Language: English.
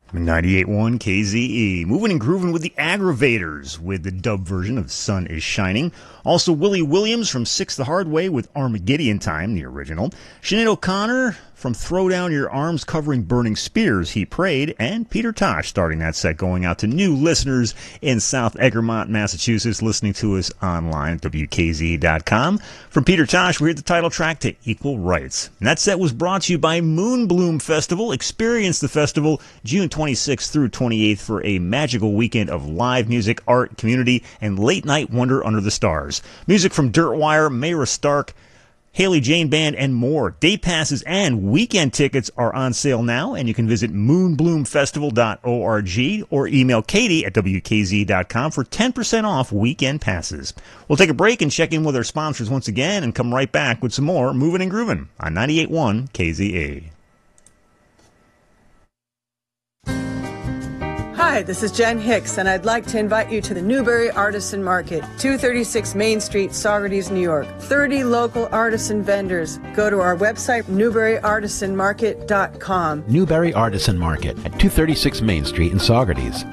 98.1 KZE. Moving and grooving with the Aggravators with the dub version of Sun is Shining. Also Willie Williams from Six the Hard Way with Armageddon Time, the original. Sinead O'Connor from Throw Down Your Arms covering Burning Spears, He Prayed. And Peter Tosh starting that set, going out to new listeners in South Egremont, Massachusetts, listening to us online at WKZE.com. From Peter Tosh, we heard the title track to Equal Rights. And that set was brought to you by Moonbloom Festival. Experience the festival June 26th through 28th for a magical weekend of live music, art, community, and late-night wonder under the stars. Music from Dirtwire, Mayra Stark, Haley Jane Band, and more. Day passes and weekend tickets are on sale now, and you can visit moonbloomfestival.org or email Katie at WKZ.com for 10% off weekend passes. We'll take a break and check in with our sponsors once again and come right back with some more Moving and Grooving on 98.1 KZA. Hi, this is Jen Hicks, and I'd like to invite you to the Newberry Artisan Market, 236 Main Street, Saugerties, New York. 30 local artisan vendors. Go to our website, newberryartisanmarket.com. Newberry Artisan Market at 236 Main Street in Saugerties.